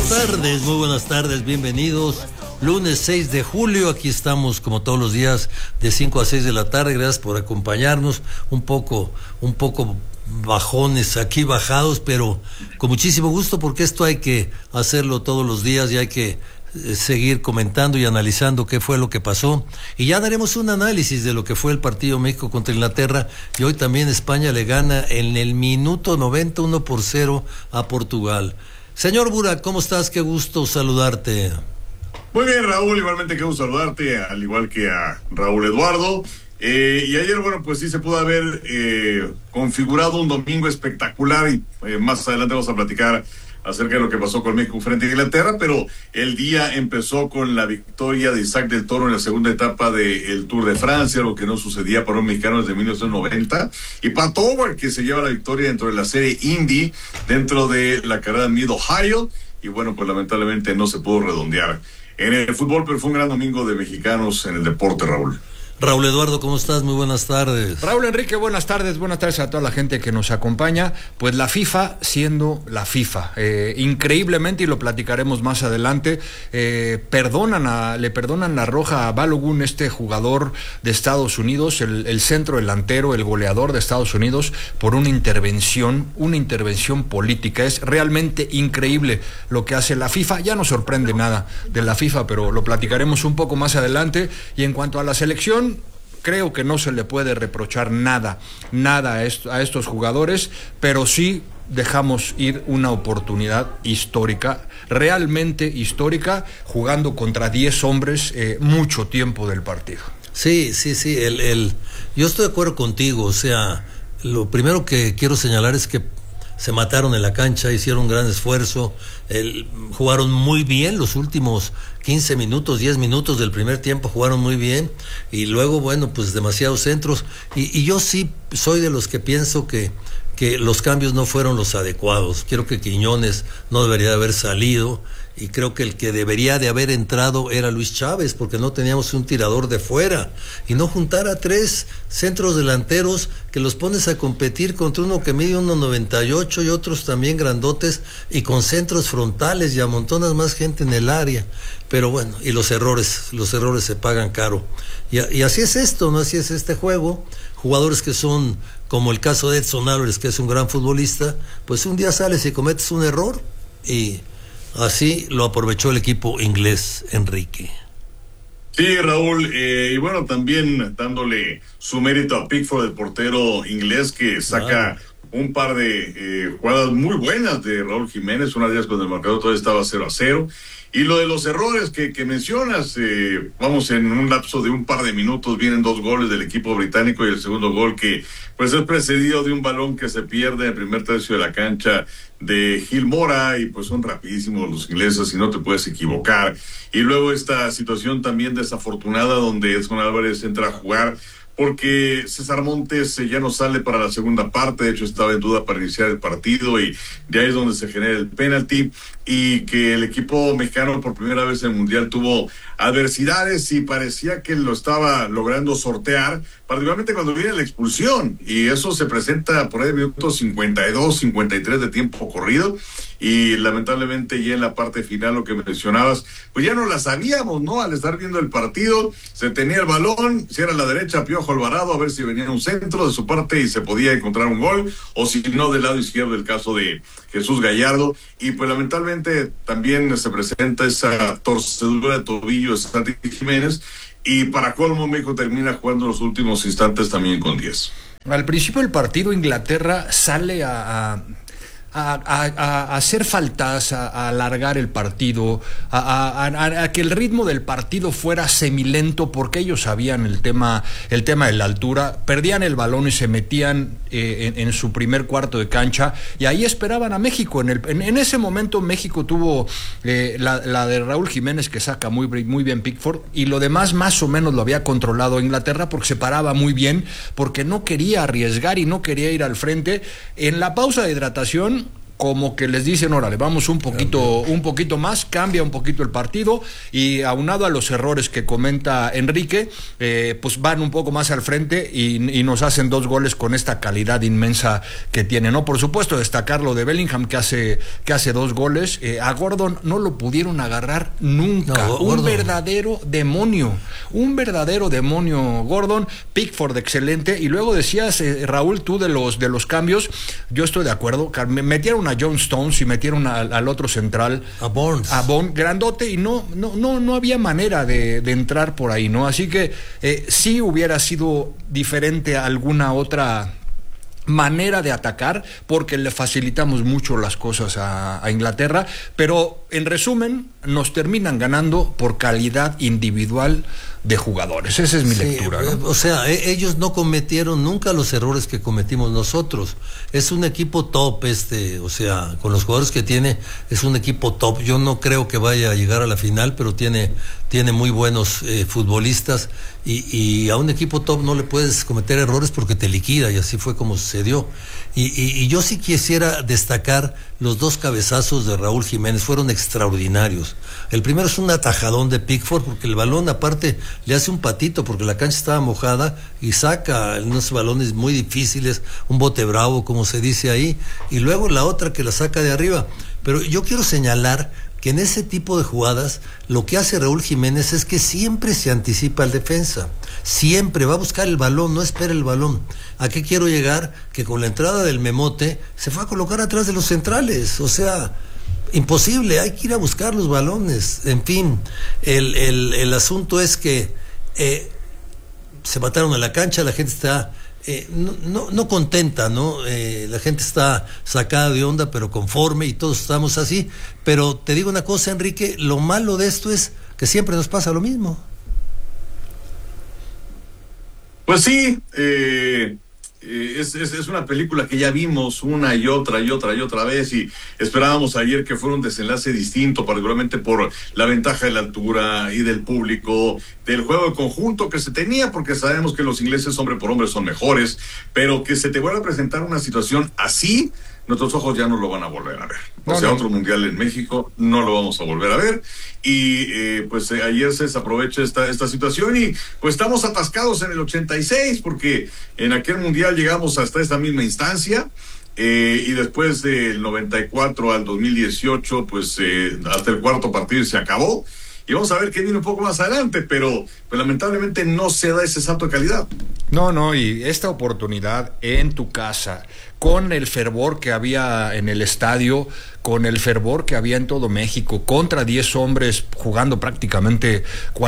Muy buenas tardes, bienvenidos. Lunes 6 de julio, aquí estamos como todos los días de 5 a 6 de la tarde. Gracias por acompañarnos. Un poco bajones aquí, bajados, pero con muchísimo gusto, porque esto hay que hacerlo todos los días y hay que seguir comentando y analizando qué fue lo que pasó, y ya daremos un análisis de lo que fue el partido México contra Inglaterra. Y hoy también España le gana en el minuto 90 1-0 a Portugal. Señor Burak, ¿cómo estás? Qué gusto saludarte. Muy bien, Raúl, igualmente qué gusto saludarte, al igual que a Raúl Eduardo. Y ayer, bueno, pues sí se pudo haber configurado un domingo espectacular, y más adelante vamos a platicar acerca de lo que pasó con México frente a Inglaterra, pero el día empezó con la victoria de Isaac del Toro en la segunda etapa del Tour de Francia, lo que no sucedía para un mexicano desde 1990, y Pat Howard, que se lleva la victoria dentro de la serie Indy, dentro de la carrera Mid Ohio, y bueno, pues lamentablemente no se pudo redondear en el fútbol, pero fue un gran domingo de mexicanos en el deporte, Raúl. Raúl Eduardo, ¿cómo estás? Muy buenas tardes. Raúl Enrique, buenas tardes a toda la gente que nos acompaña. Pues la FIFA siendo la FIFA, increíblemente, y lo platicaremos más adelante, le perdonan la roja a Balogun, este jugador de Estados Unidos, el centro delantero, el goleador de Estados Unidos, por una intervención política. Es realmente increíble lo que hace la FIFA. Ya no sorprende nada de la FIFA, pero lo platicaremos un poco más adelante. Y en cuanto a la selección, creo que no se le puede reprochar nada a estos jugadores, pero sí dejamos ir una oportunidad histórica, realmente histórica, jugando contra 10 hombres mucho tiempo del partido. Sí, yo estoy de acuerdo contigo. O sea, lo primero que quiero señalar es que se mataron en la cancha, hicieron un gran esfuerzo, jugaron muy bien los últimos 15 minutos, 10 minutos del primer tiempo, jugaron muy bien, y luego, bueno, pues demasiados centros, y yo sí soy de los que pienso que los cambios no fueron los adecuados. Creo que Quiñones no debería de haber salido, y creo que el que debería de haber entrado era Luis Chávez, porque no teníamos un tirador de fuera, y no juntar a 3 centros delanteros que los pones a competir contra uno que mide 1.98 y otros también grandotes, y con centros frontales, y amontonas más gente en el área. Pero bueno, y los errores se pagan caro, y así es esto, ¿no? Así es este juego. Jugadores que son, como el caso de Edson Álvarez, que es un gran futbolista, pues un día sales y cometes un error, y así lo aprovechó el equipo inglés, Enrique. Sí, Raúl, y bueno, también dándole su mérito a Pickford, el portero inglés, que saca un par de jugadas muy buenas de Raúl Jiménez, una de ellas cuando el marcador todavía estaba 0-0. Y lo de los errores que mencionas, vamos, en un lapso de un par de minutos vienen 2 goles del equipo británico, y el segundo gol que pues es precedido de un balón que se pierde en el primer tercio de la cancha de Gil Mora, y pues son rapidísimos los ingleses y no te puedes equivocar. Y luego esta situación también desafortunada donde Edson Álvarez entra a jugar porque César Montes ya no sale para la segunda parte. De hecho estaba en duda para iniciar el partido, y de ahí es donde se genera el penalti, y que el equipo mexicano por primera vez en el Mundial tuvo adversidades y parecía que lo estaba logrando sortear, particularmente cuando viene la expulsión, y eso se presenta por ahí minutos 52, 53 de tiempo corrido, y lamentablemente ya en la parte final, lo que mencionabas, pues ya no la sabíamos, ¿no? Al estar viendo el partido, se tenía el balón, si era a la derecha Piojo Alvarado, a ver si venía un centro de su parte y se podía encontrar un gol, o si no, del lado izquierdo, el caso de Jesús Gallardo, y pues lamentablemente también se presenta esa torcedura de tobillo de Santi Jiménez, y para colmo México termina jugando los últimos instantes también con 10. Al principio del partido Inglaterra sale a hacer faltas, a alargar el partido, a que el ritmo del partido fuera semilento, porque ellos sabían el tema de la altura, perdían el balón y se metían en su primer cuarto de cancha, y ahí esperaban a México. En ese momento México tuvo la de Raúl Jiménez, que saca muy bien Pickford, y lo demás más o menos lo había controlado Inglaterra, porque se paraba muy bien, porque no quería arriesgar y no quería ir al frente. En la pausa de hidratación como que les dicen, órale, vamos un poquito más, cambia un poquito el partido, y aunado a los errores que comenta Enrique, pues van un poco más al frente y nos hacen 2 goles con esta calidad inmensa que tiene, ¿no? Por supuesto, destacar lo de Bellingham, que hace 2 goles. A Gordon no lo pudieron agarrar nunca. No, un verdadero demonio Gordon. Pickford excelente. Y luego decías, Raúl, tú de los cambios, yo estoy de acuerdo. Metieron a John Stones y metieron al otro central, a Bourne, grandote, y no había manera de entrar por ahí, ¿no? Así que sí hubiera sido diferente a alguna otra manera de atacar, porque le facilitamos mucho las cosas a Inglaterra, pero en resumen nos terminan ganando por calidad individual de jugadores. Esa es mi lectura, ¿no? O sea, ellos no cometieron nunca los errores que cometimos nosotros. Es un equipo top o sea, con los jugadores que tiene, es un equipo top. Yo no creo que vaya a llegar a la final, pero tiene muy buenos futbolistas, y a un equipo top no le puedes cometer errores porque te liquida, y así fue como sucedió. Y yo sí quisiera destacar los 2 cabezazos de Raúl Jiménez, fueron extraordinarios. El primero es un atajadón de Pickford, porque el balón aparte le hace un patito porque la cancha estaba mojada y saca unos balones muy difíciles, un bote bravo como se dice ahí, y luego la otra que la saca de arriba. Pero yo quiero señalar que en ese tipo de jugadas lo que hace Raúl Jiménez es que siempre se anticipa al defensa, siempre va a buscar el balón, no espera el balón. ¿A qué quiero llegar? Que con la entrada del Memote se fue a colocar atrás de los centrales, o sea, imposible, hay que ir a buscar los balones. En fin, el asunto es que se mataron en la cancha, la gente está no contenta, ¿no? La gente está sacada de onda, pero conforme, y todos estamos así. Pero te digo una cosa, Enrique, lo malo de esto es que siempre nos pasa lo mismo. Pues sí, es una película que ya vimos una y otra vez, y esperábamos ayer que fuera un desenlace distinto, particularmente por la ventaja de la altura y del público, del juego de conjunto que se tenía, porque sabemos que los ingleses hombre por hombre son mejores, pero que se te vuelva a presentar una situación así, nuestros ojos ya no lo van a volver a ver. Otro mundial en México no lo vamos a volver a ver. Y pues ayer se desaprovecha esta situación, y pues estamos atascados en el 86, porque en aquel mundial llegamos hasta esta misma instancia. Y después del 94 al 2018, pues hasta el cuarto partido se acabó. Y vamos a ver qué viene un poco más adelante, pero pues lamentablemente no se da ese salto de calidad. No, y esta oportunidad en tu casa, con el fervor que había en el estadio, con el fervor que había en todo México, contra 10 hombres jugando prácticamente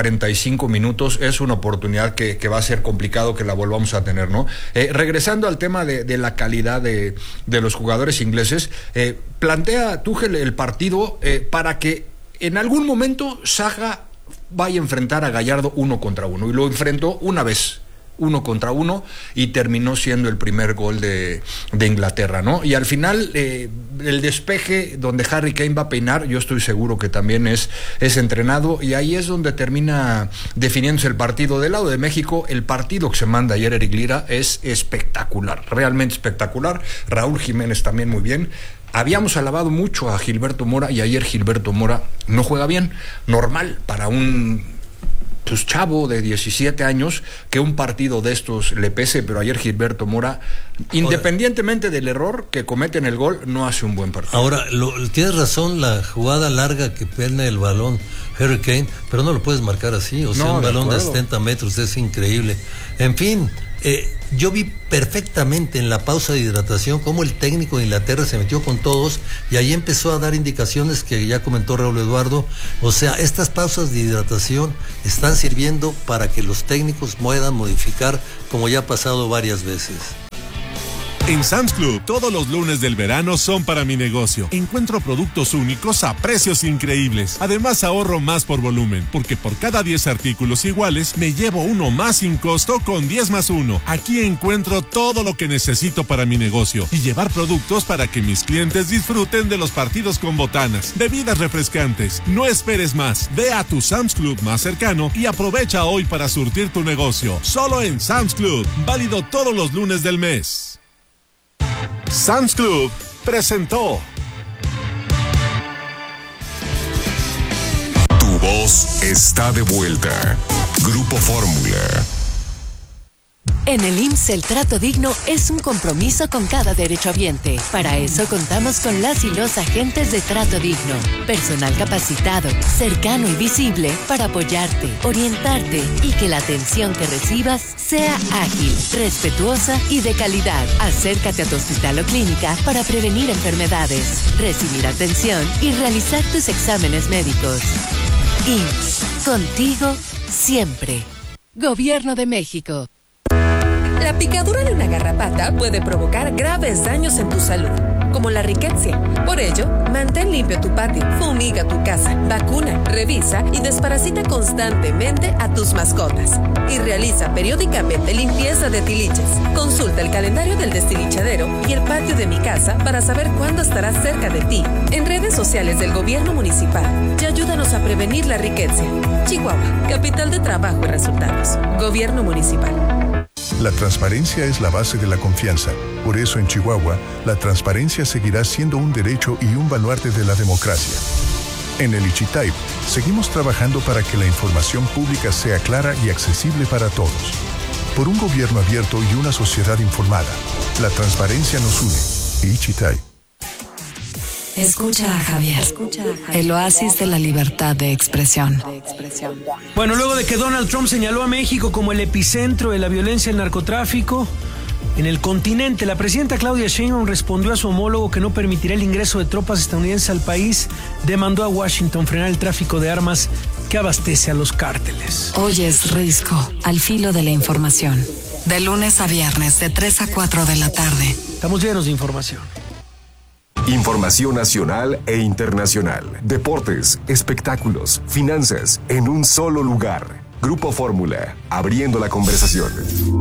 45 minutos, es una oportunidad que va a ser complicado que la volvamos a tener, ¿no? Regresando al tema de la calidad de los jugadores ingleses, plantea Tuchel el partido para que en algún momento Saga vaya a enfrentar a Gallardo 1 contra 1, y lo enfrentó una vez, 1 contra 1, y terminó siendo el primer gol de Inglaterra, ¿no? Y al final el despeje donde Harry Kane va a peinar, yo estoy seguro que también es entrenado, y ahí es donde termina definiéndose el partido. Del lado de México, el partido que se manda ayer Eric Lira es espectacular, realmente espectacular. Raúl Jiménez también muy bien. Habíamos alabado mucho a Gilberto Mora, y ayer Gilberto Mora no juega bien. Normal para un chavo de 17 años que un partido de estos le pese, pero ayer Gilberto Mora, independientemente del error que comete en el gol, no hace un buen partido. Ahora, tienes razón, la jugada larga que pierde el balón Harry Kane, pero no lo puedes marcar así, o sea, un balón de 70 metros es increíble. En fin, yo vi perfectamente en la pausa de hidratación cómo el técnico de Inglaterra se metió con todos, y ahí empezó a dar indicaciones que ya comentó Raúl Eduardo. O sea, estas pausas de hidratación están sirviendo para que los técnicos puedan modificar, como ya ha pasado varias veces. En Sam's Club, todos los lunes del verano son para mi negocio. Encuentro productos únicos a precios increíbles. Además, ahorro más por volumen, porque por cada 10 artículos iguales, me llevo uno más sin costo con 10 más 1. Aquí encuentro todo lo que necesito para mi negocio y llevar productos para que mis clientes disfruten de los partidos con botanas, bebidas refrescantes. No esperes más. Ve a tu Sam's Club más cercano y aprovecha hoy para surtir tu negocio. Solo en Sam's Club. Válido todos los lunes del mes. Sam's Club presentó voz está de vuelta. Grupo Fórmula. En el IMSS el trato digno es un compromiso con cada derechohabiente. Para eso contamos con las y los agentes de trato digno. Personal capacitado, cercano y visible para apoyarte, orientarte y que la atención que recibas sea ágil, respetuosa y de calidad. Acércate a tu hospital o clínica para prevenir enfermedades, recibir atención y realizar tus exámenes médicos. IMSS, contigo siempre. Gobierno de México. La picadura de una garrapata puede provocar graves daños en tu salud, como la riqueza. Por ello, mantén limpio tu patio, fumiga tu casa, vacuna, revisa y desparasita constantemente a tus mascotas. Y realiza periódicamente limpieza de tiliches. Consulta el calendario del destilichadero y el patio de mi casa para saber cuándo estará cerca de ti. En redes sociales del gobierno municipal y ayúdanos a prevenir la riqueza. Chihuahua, capital de trabajo y resultados. Gobierno municipal. La transparencia es la base de la confianza. Por eso en Chihuahua, la transparencia seguirá siendo un derecho y un baluarte de la democracia. En el Ichitay, seguimos trabajando para que la información pública sea clara y accesible para todos. Por un gobierno abierto y una sociedad informada, la transparencia nos une. Ichitay. Escucha a Javier, el oasis de la libertad de expresión. Bueno, luego de que Donald Trump señaló a México como el epicentro de la violencia y el narcotráfico en el continente, la presidenta Claudia Sheinbaum respondió a su homólogo que no permitirá el ingreso de tropas estadounidenses al país. Demandó a Washington frenar el tráfico de armas que abastece a los cárteles. Hoy es Risco, al filo de la información. De lunes a viernes, de 3 a 4 de la tarde. Estamos llenos de información. Información nacional e internacional. Deportes, espectáculos, finanzas, en un solo lugar. Grupo Fórmula, abriendo la conversación.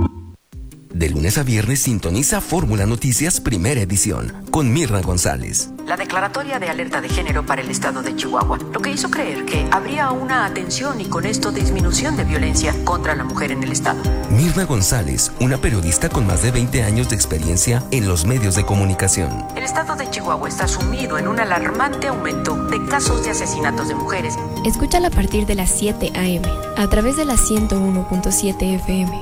De lunes a viernes sintoniza Fórmula Noticias Primera Edición con Mirna González. La declaratoria de alerta de género para el estado de Chihuahua, lo que hizo creer que habría una atención y con esto disminución de violencia contra la mujer en el estado. Mirna González, una periodista con más de 20 años de experiencia en los medios de comunicación. El estado de Chihuahua está sumido en un alarmante aumento de casos de asesinatos de mujeres. Escúchala a partir de las 7 a.m. a través de la 101.7 FM.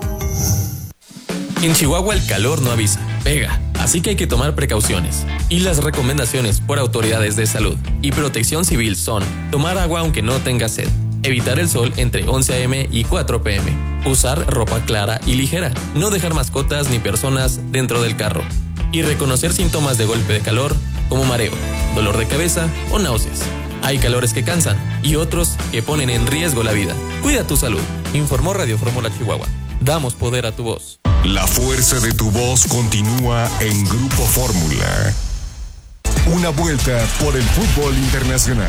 En Chihuahua el calor no avisa, pega, así que hay que tomar precauciones. Y las recomendaciones por autoridades de salud y protección civil son: tomar agua aunque no tenga sed, evitar el sol entre 11 a.m. y 4 p.m., usar ropa clara y ligera, no dejar mascotas ni personas dentro del carro, y reconocer síntomas de golpe de calor como mareo, dolor de cabeza o náuseas. Hay calores que cansan y otros que ponen en riesgo la vida. Cuida tu salud, informó Radio Fórmula Chihuahua. Damos poder a tu voz. La fuerza de tu voz continúa en Grupo Fórmula. Una vuelta por el fútbol internacional.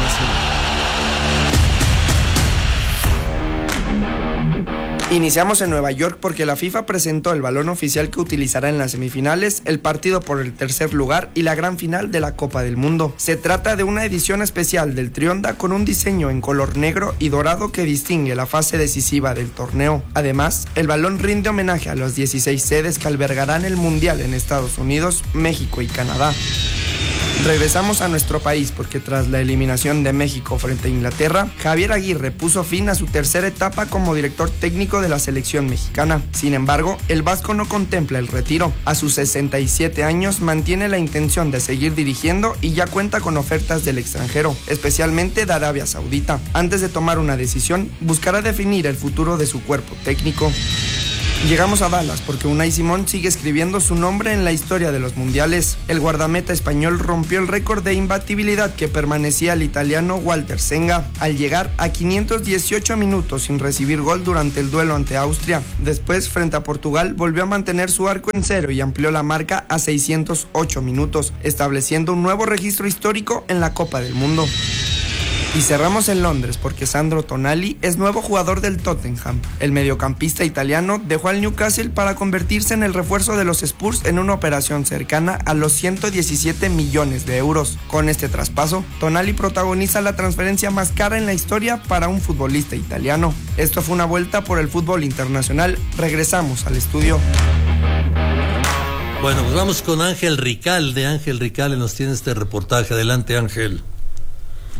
Iniciamos en Nueva York porque la FIFA presentó el balón oficial que utilizará en las semifinales, el partido por el tercer lugar y la gran final de la Copa del Mundo. Se trata de una edición especial del Trionda con un diseño en color negro y dorado que distingue la fase decisiva del torneo. Además, el balón rinde homenaje a las 16 sedes que albergarán el Mundial en Estados Unidos, México y Canadá. Regresamos a nuestro país porque tras la eliminación de México frente a Inglaterra, Javier Aguirre puso fin a su tercera etapa como director técnico de la selección mexicana. Sin embargo, el vasco no contempla el retiro. A sus 67 años mantiene la intención de seguir dirigiendo y ya cuenta con ofertas del extranjero, especialmente de Arabia Saudita. Antes de tomar una decisión, buscará definir el futuro de su cuerpo técnico. Llegamos a Dallas porque Unai Simón sigue escribiendo su nombre en la historia de los mundiales. El guardameta español rompió el récord de imbatibilidad que permanecía al italiano Walter Senga al llegar a 518 minutos sin recibir gol durante el duelo ante Austria. Después, frente a Portugal, volvió a mantener su arco en cero y amplió la marca a 608 minutos, estableciendo un nuevo registro histórico en la Copa del Mundo. Y cerramos en Londres porque Sandro Tonali es nuevo jugador del Tottenham. El mediocampista italiano dejó al Newcastle para convertirse en el refuerzo de los Spurs en una operación cercana a los 117 millones de euros. Con este traspaso, Tonali protagoniza la transferencia más cara en la historia para un futbolista italiano. Esto fue una vuelta por el fútbol internacional. Regresamos al estudio. Bueno, pues vamos con Ángel Ricalde. Ángel Ricalde nos tiene este reportaje. Adelante, Ángel.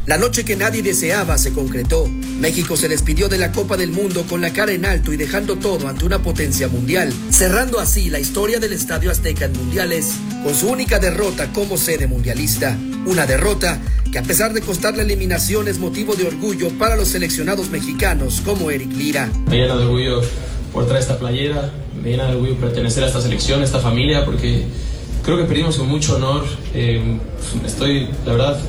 La noche que nadie deseaba se concretó. México se despidió de la Copa del Mundo con la cara en alto y dejando todo ante una potencia mundial, cerrando así la historia del Estadio Azteca en mundiales, con su única derrota como sede mundialista. Una derrota que, a pesar de costar la eliminación, es motivo de orgullo para los seleccionados mexicanos como Eric Lira. Me llena de orgullo por traer esta playera, me llena de orgullo pertenecer a esta selección, a esta familia, porque creo que perdimos con mucho honor. Estoy, la verdad,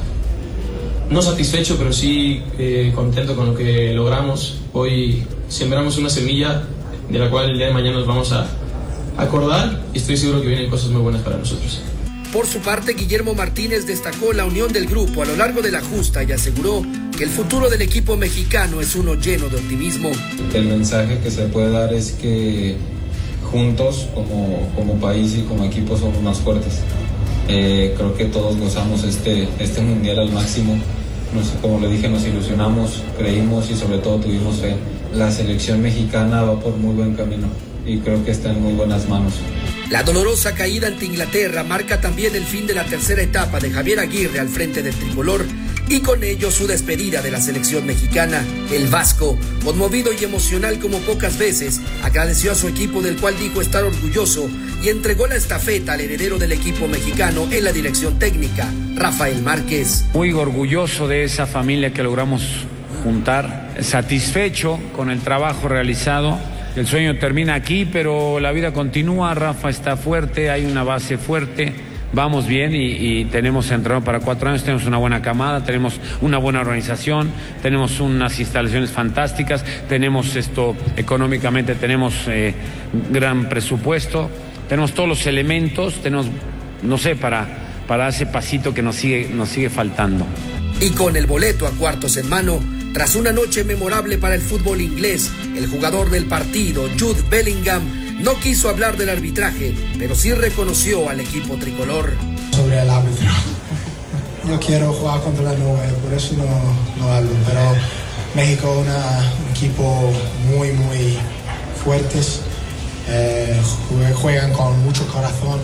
no satisfecho, pero sí contento con lo que logramos. Hoy sembramos una semilla de la cual el día de mañana nos vamos a acordar, y estoy seguro que vienen cosas muy buenas para nosotros. Por su parte, Guillermo Martínez destacó la unión del grupo a lo largo de la justa y aseguró que el futuro del equipo mexicano es uno lleno de optimismo. El mensaje que se puede dar es que juntos, como país y como equipo, somos más fuertes. Creo que todos gozamos este mundial al máximo. Como le dije, nos ilusionamos, creímos y sobre todo tuvimos fe. La selección mexicana va por muy buen camino y creo que está en muy buenas manos. La dolorosa caída ante Inglaterra marca también el fin de la tercera etapa de Javier Aguirre al frente del tricolor, y con ello su despedida de la selección mexicana. El vasco, conmovido y emocional como pocas veces, agradeció a su equipo, del cual dijo estar orgulloso, y entregó la estafeta al heredero del equipo mexicano en la dirección técnica, Rafael Márquez. Muy orgulloso de esa familia que logramos juntar, satisfecho con el trabajo realizado. El sueño termina aquí, pero la vida continúa. Rafa está fuerte, hay una base fuerte, vamos bien y tenemos entrenador para 4 años, tenemos una buena camada, tenemos una buena organización, tenemos unas instalaciones fantásticas, tenemos económicamente, tenemos gran presupuesto, tenemos todos los elementos, tenemos, no sé, para ese pasito que nos sigue faltando. Y con el boleto a cuartos en mano, tras una noche memorable para el fútbol inglés, el jugador del partido, Jude Bellingham, no quiso hablar del arbitraje, pero sí reconoció al equipo tricolor. Sobre el árbitro, yo quiero jugar contra la nube, por eso no hablo, pero México es un equipo muy fuertes, juegan con mucho corazón.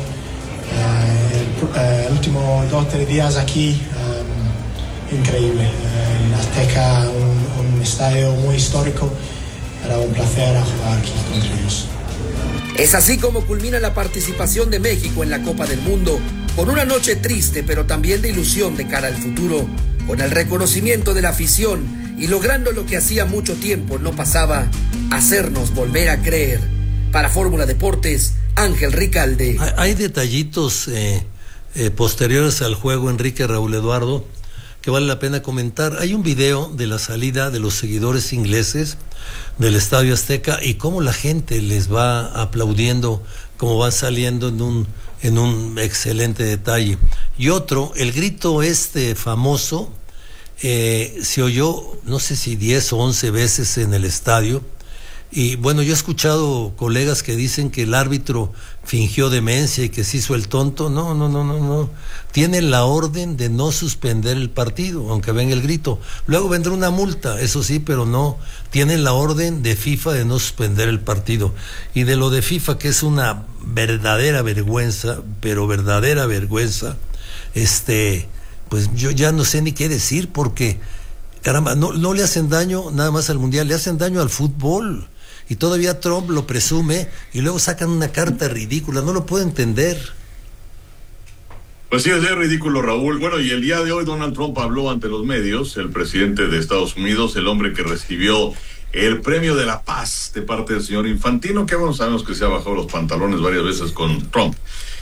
El último 2-3 días aquí, increíble. En Azteca, un estadio muy histórico. Era un placer jugar aquí contra ellos. Es así como culmina la participación de México en la Copa del Mundo, con una noche triste pero también de ilusión de cara al futuro, con el reconocimiento de la afición y logrando lo que hacía mucho tiempo no pasaba: hacernos volver a creer. Para Fórmula Deportes, Ángel Ricalde. Hay detallitos posteriores al juego, Enrique, Raúl Eduardo, que vale la pena comentar. Hay un video de la salida de los seguidores ingleses del Estadio Azteca y cómo la gente les va aplaudiendo, cómo van saliendo en un excelente detalle. Y otro, el grito famoso, se oyó, no sé si 10 o 11 veces en el estadio. Y bueno, yo he escuchado colegas que dicen que el árbitro fingió demencia y que se hizo el tonto. No. Tienen la orden de no suspender el partido, aunque venga el grito. Luego vendrá una multa, eso sí, pero no. Tienen la orden de FIFA de no suspender el partido. Y de lo de FIFA, que es una verdadera vergüenza, pero verdadera vergüenza, pues yo ya no sé ni qué decir, porque, caramba, no le hacen daño nada más al Mundial, le hacen daño al fútbol. Y todavía Trump lo presume y luego sacan una carta ridícula, no lo puedo entender. Pues sí, es ridículo, Raúl. Bueno, y el día de hoy Donald Trump habló ante los medios, el presidente de Estados Unidos, el hombre que recibió el premio de la paz de parte del señor Infantino, que bueno, sabemos que se ha bajado los pantalones varias veces con Trump.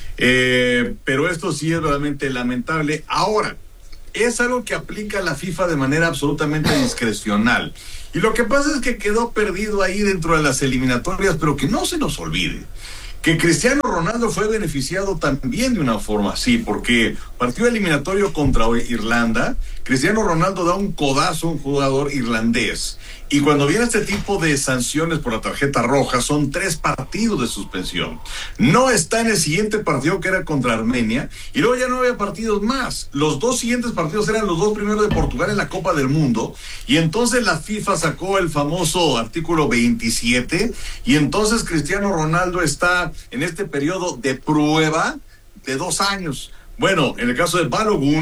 Pero esto sí es realmente lamentable. Ahora, es algo que aplica la FIFA de manera absolutamente discrecional. Y lo que pasa es que quedó perdido ahí dentro de las eliminatorias, pero que no se nos olvide que Cristiano Ronaldo fue beneficiado también de una forma así, porque partido eliminatorio contra Irlanda, Cristiano Ronaldo da un codazo a un jugador irlandés, y cuando viene este tipo de sanciones por la tarjeta roja, son 3 partidos de suspensión. No está en el siguiente partido, que era contra Armenia, y luego ya no había partidos más. Los 2 siguientes partidos eran los 2 primeros de Portugal en la Copa del Mundo, y entonces la FIFA sacó el famoso artículo 27, y entonces Cristiano Ronaldo está en este periodo de prueba de 2 años. Bueno, en el caso de Balogun,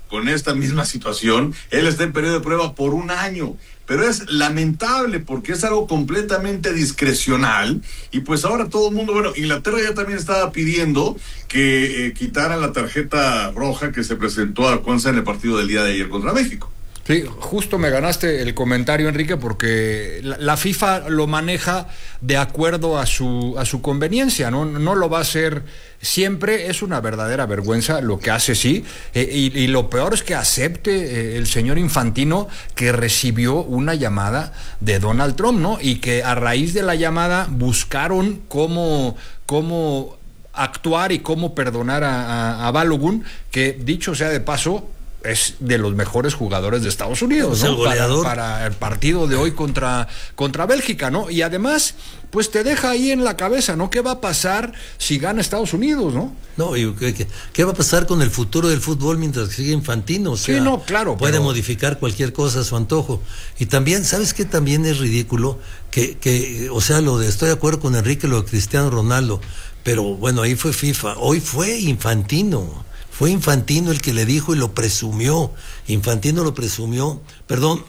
con esta misma situación. Él está en periodo de prueba por 1 año. Pero es lamentable porque es algo completamente discrecional y pues ahora todo el mundo, bueno, Inglaterra ya también estaba pidiendo que quitaran la tarjeta roja que se presentó a Cuenca en el partido del día de ayer contra México. Sí, justo me ganaste el comentario, Enrique, porque la FIFA lo maneja de acuerdo a su conveniencia, ¿no? No lo va a hacer siempre. Es una verdadera vergüenza lo que hace, sí, y lo peor es que acepte el señor Infantino que recibió una llamada de Donald Trump, ¿no? Y que a raíz de la llamada buscaron cómo actuar y cómo perdonar a Balogun, que dicho sea de paso, es de los mejores jugadores de Estados Unidos, ¿no? Para el partido de hoy contra Bélgica, ¿no? Y además, pues te deja ahí en la cabeza, ¿no? ¿Qué va a pasar si gana Estados Unidos, no? No, y ¿qué va a pasar con el futuro del fútbol mientras sigue Infantino? O sea, sí, no, claro. Puede modificar cualquier cosa a su antojo. Y también, ¿sabes qué? También es ridículo o sea, estoy de acuerdo con Enrique, lo de Cristiano Ronaldo, pero bueno, ahí fue FIFA. Hoy fue Infantino. Fue Infantino el que le dijo y lo presumió. Infantino lo presumió. Perdón.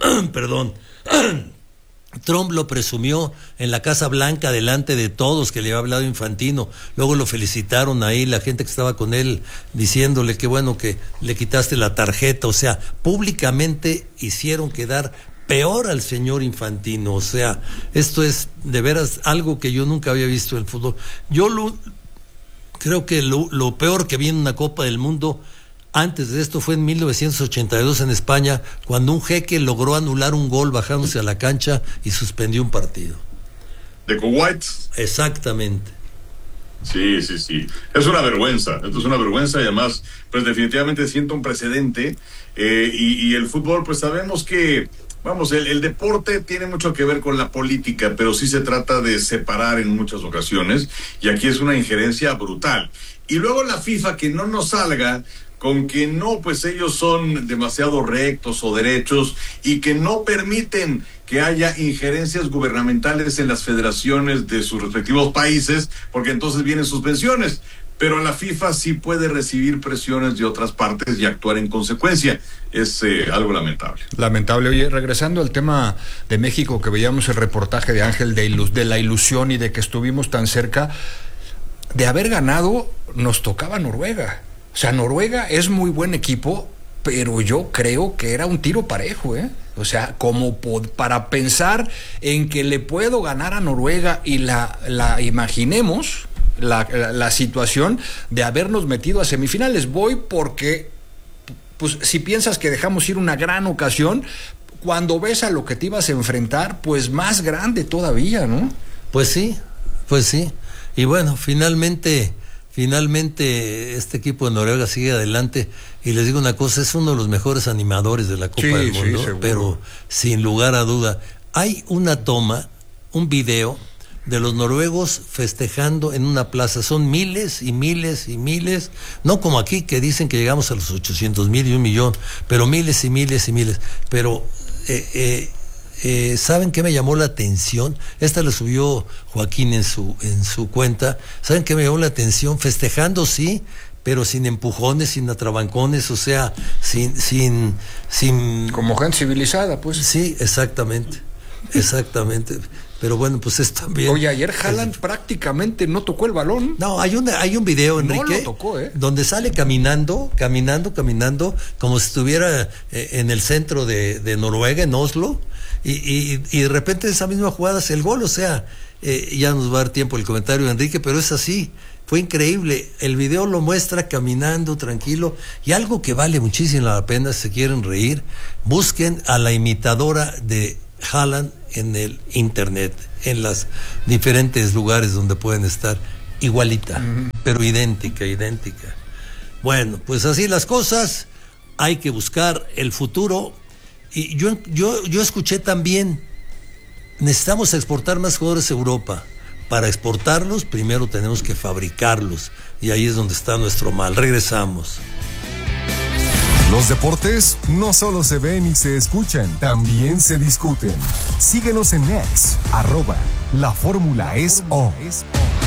Trump lo presumió en la Casa Blanca delante de todos que le había hablado Infantino. Luego lo felicitaron ahí la gente que estaba con él diciéndole que bueno que le quitaste la tarjeta. O sea, públicamente hicieron quedar peor al señor Infantino. O sea, esto es de veras algo que yo nunca había visto en el fútbol. Creo que lo peor que vi en una Copa del Mundo antes de esto fue en 1982 en España, cuando un jeque logró anular un gol bajándose a la cancha y suspendió un partido. ¿De Kuwait? Exactamente. Sí. Es una vergüenza. Esto es una vergüenza y además, pues definitivamente siento un precedente. Y el fútbol, pues sabemos que vamos, el deporte tiene mucho que ver con la política, pero sí se trata de separar en muchas ocasiones, y aquí es una injerencia brutal. Y luego la FIFA que no nos salga con que no, pues ellos son demasiado rectos o derechos y que no permiten que haya injerencias gubernamentales en las federaciones de sus respectivos países, porque entonces vienen suspensiones. Pero la FIFA sí puede recibir presiones de otras partes y actuar en consecuencia. Es algo lamentable. Lamentable. Oye, regresando al tema de México, que veíamos el reportaje de Ángel de la ilusión y de que estuvimos tan cerca, de haber ganado, nos tocaba Noruega. O sea, Noruega es muy buen equipo, pero yo creo que era un tiro parejo, ¿eh? O sea, como para pensar en que le puedo ganar a Noruega y la imaginemos la situación de habernos metido a semifinales. Voy porque, pues, si piensas que dejamos ir una gran ocasión, cuando ves a lo que te ibas a enfrentar, pues más grande todavía, ¿no? Pues sí. Y bueno, finalmente este equipo de Noruega sigue adelante, y les digo una cosa, es uno de los mejores animadores de la Copa del Mundo, pero sin lugar a duda. Hay una toma, un video de los noruegos festejando en una plaza. Son miles y miles y miles, no como aquí que dicen que llegamos a los 800,000 y 1,000,000, pero miles y miles y miles. Pero ¿saben qué me llamó la atención? Esta la subió Joaquín en su cuenta. ¿Saben qué me llamó la atención? Festejando, sí, pero sin empujones, sin atrabancones, o sea, sin como gente civilizada, pues. Sí, exactamente. Pero bueno, pues es también. Oye, ayer Haaland prácticamente no tocó el balón. No, hay un video, Enrique, no lo tocó, donde sale caminando, como si estuviera en el centro de Noruega, en Oslo, y de repente esa misma jugada hace el gol. O sea, ya nos va a dar tiempo el comentario de Enrique, pero es así. Fue increíble. El video lo muestra caminando tranquilo, y algo que vale muchísimo la pena, si se quieren reír, busquen a la imitadora de Haaland en el internet, en los diferentes lugares donde pueden estar, igualita, pero idéntica. Bueno, pues así las cosas, hay que buscar el futuro. Y yo escuché también, necesitamos exportar más jugadores a Europa. Para exportarlos, primero tenemos que fabricarlos, y ahí es donde está nuestro mal. Regresamos. Los deportes no solo se ven y se escuchan, también se discuten. Síguenos en X, @LaFórmulaEsO.